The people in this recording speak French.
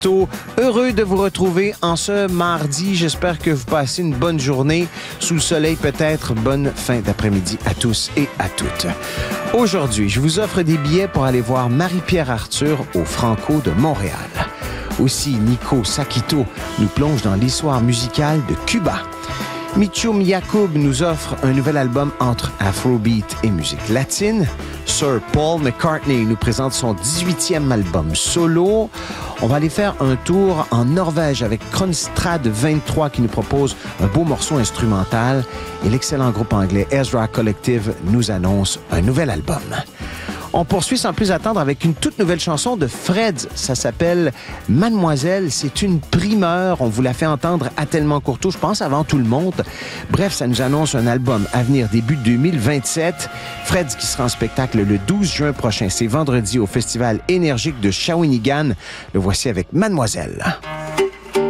Heureux de vous retrouver en ce mardi. J'espère que vous passez une bonne journée sous le soleil, peut-être. Bonne fin d'après-midi à tous et à toutes. Aujourd'hui, je vous offre des billets pour aller voir Marie-Pierre Arthur au Franco de Montréal. Aussi, Nico Sakito nous plonge dans l'histoire musicale de Cuba. Mitchoum Yacoub nous offre un nouvel album entre Afrobeat et musique latine. Sir Paul McCartney nous présente son 18e album solo. On va aller faire un tour en Norvège avec Kronstrad 23 qui nous propose un beau morceau instrumental. Et l'excellent groupe anglais Ezra Collective nous annonce un nouvel album. On poursuit sans plus attendre avec une toute nouvelle chanson de Freds. Ça s'appelle Mademoiselle. C'est une primeur. On vous l'a fait entendre à Tellement Courteau, je pense, avant tout le monde. Bref, ça nous annonce un album à venir début 2027. Freds qui sera en spectacle le 12 juin prochain. C'est vendredi au Festival énergique de Shawinigan. Le voici avec Mademoiselle.